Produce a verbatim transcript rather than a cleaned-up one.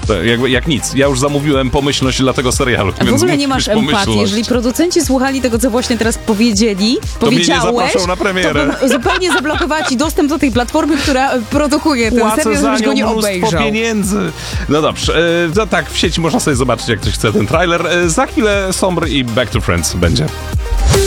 To jakby, jak nic. Ja już zamówiłem pomyślność dla tego serialu. A w ogóle nie masz empatii. Jeżeli producenci słuchali tego, co właśnie teraz powiedzieli, to powiedziałeś, mnie nie zaproszą na premierę. To zupełnie zablokowała ci dostęp do tej platformy, która produkuje ten Płacę serial, za żebyś go nie nią obejrzał. mnóstwo pieniędzy. No dobrze, e, no tak, w sieci można sobie zobaczyć, jak ktoś chce ten trailer. E, za chwilę Sombr i Back to Friends będzie.